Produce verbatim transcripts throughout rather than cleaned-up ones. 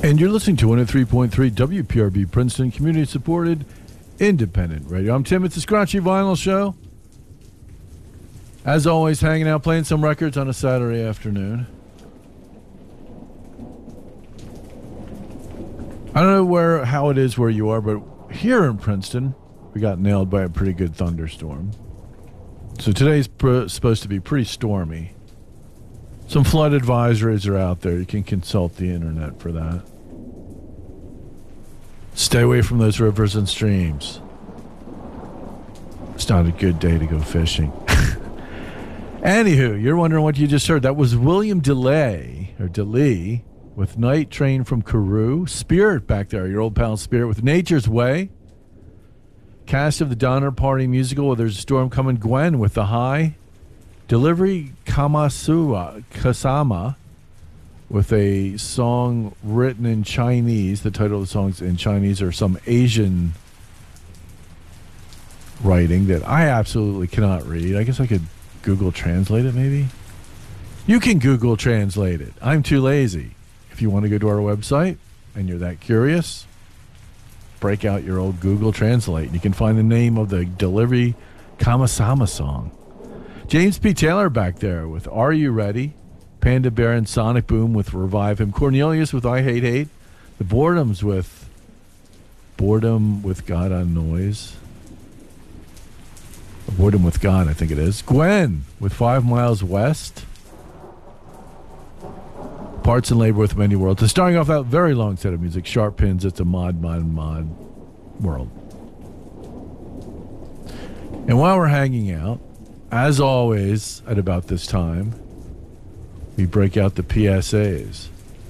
And you're listening to one oh three point three W P R B Princeton, community-supported, independent radio. I'm Tim. It's the Scratchy Vinyl Show. As always, hanging out, playing some records on a Saturday afternoon. I don't know where how it is where you are, but here in Princeton, we got nailed by a pretty good thunderstorm. So today's pr- supposed to be pretty stormy. Some flood advisories are out there. You can consult the internet for that. Stay away from those rivers and streams. It's not a good day to go fishing. Anywho, you're wondering what you just heard. That was William DeLay, or DeLee, with Night Train from Carew. Spirit back there, your old pal Spirit, with Nature's Way. Cast of the Donner Party musical, well, There's a Storm Coming. Gwen with The High. Delivery Kamasua, Kasama, with a song written in Chinese. The title of the song's in Chinese, or some Asian writing that I absolutely cannot read. I guess I could Google Translate it, maybe? You can Google Translate it. I'm too lazy. If you want to go to our website and you're that curious, break out your old Google Translate. You can find the name of the Delivery Kamasama song. James P. Taylor back there with Are You Ready? Panda Bear and Sonic Boom with Revive Him. Cornelius with I Hate Hate. The Boredoms with Boredom with God on Noise. Boredom with God, I think it is. Gwen with Five Miles West. Parts and Labor with Many Worlds. And starting off that very long set of music, Sharp Pins, It's a Mod, Mod, Mod World. And while we're hanging out, as always, at about this time, we break out the P S As.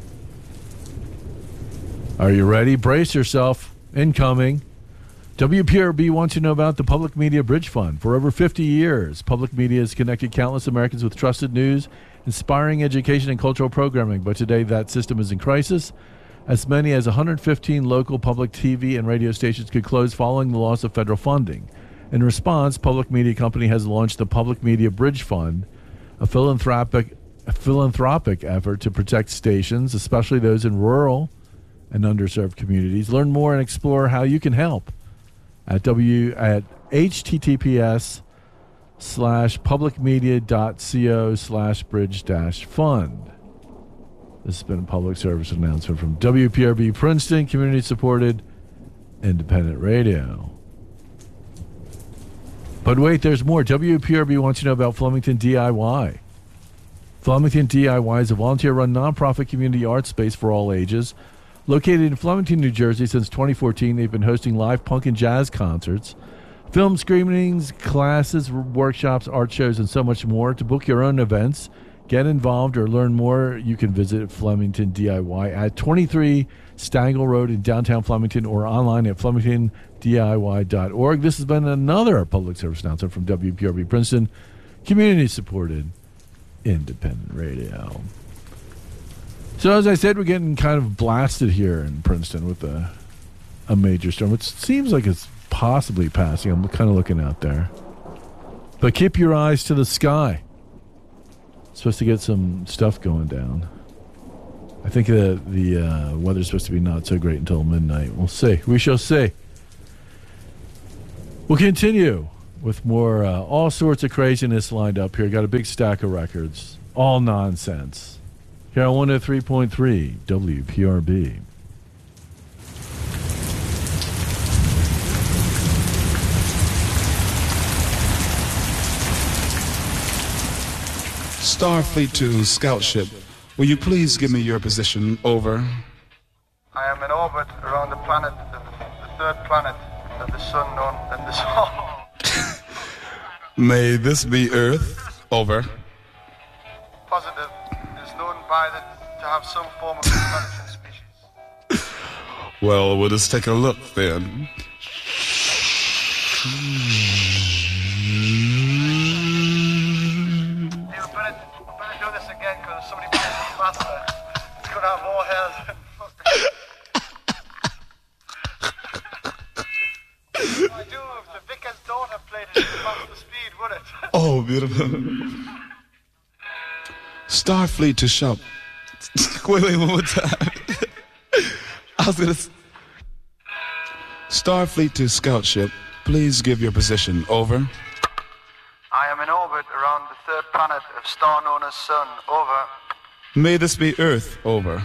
Are you ready? Brace yourself. Incoming. W P R B wants you to know about the Public Media Bridge Fund. For over fifty years, Public Media has connected countless Americans with trusted news, inspiring education, and cultural programming. But today, that system is in crisis. As many as one hundred fifteen local public T V and radio stations could close following the loss of federal funding. In response, Public Media Company has launched the Public Media Bridge Fund, a philanthropic, a philanthropic effort to protect stations, especially those in rural and underserved communities. Learn more and explore how you can help at w at https slash publicmedia.co slash bridge dash fund. This has been a public service announcement from W P R B Princeton, community-supported independent radio. But wait, there's more. W P R B wants you to know about Flemington D I Y. Flemington D I Y is a volunteer-run nonprofit community art space for all ages. Located in Flemington, New Jersey since twenty fourteen, they've been hosting live punk and jazz concerts, film screenings, classes, workshops, art shows, and so much more. To book your own events, get involved, or learn more, you can visit Flemington D I Y at twenty-three Stangl Road in downtown Flemington, or online at flemington d i y dot org. This has been another public service announcement from W P R B Princeton, community-supported independent radio. So as I said, we're getting kind of blasted here in Princeton with a, a major storm. It seems like it's possibly passing. I'm kind of looking out there. But keep your eyes to the sky. Supposed to get some stuff going down. I think the, the uh, weather's supposed to be not so great until midnight. We'll see. We shall see. We'll continue with more uh, all sorts of craziness lined up here. Got a big stack of records. All nonsense. Here on one oh three point three W P R B. Starfleet to Scout Ship, will you please give me your position? Over. I am in orbit around the planet, the, the third planet of the sun known as the Sol. May this be Earth? Over. Positive. It is known by the to have some form of intelligent species. Well, we'll just take a look then. Again, because somebody plays the master, it's going to have more hair than fucking. I do if the vicar's daughter played it at master speed, would it? Oh, beautiful. Starfleet to shop. Wait, wait, one more time. I was gonna. s- Starfleet to scout ship, please give your position. Over. I am in orbit around the third planet of star known as Sun. Over. May this be Earth. Over.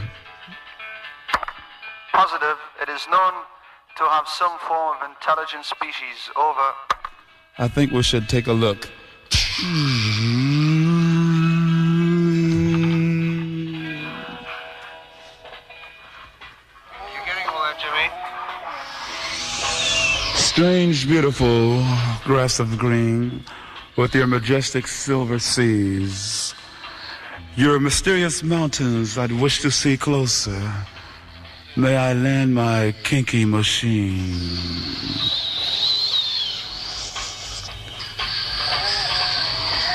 Positive. It is known to have some form of intelligent species. Over. I think we should take a look. You getting all that, Jimmy? Strange, beautiful grass of green with your majestic silver seas. Your mysterious mountains I'd wish to see closer. May I land my kinky machine.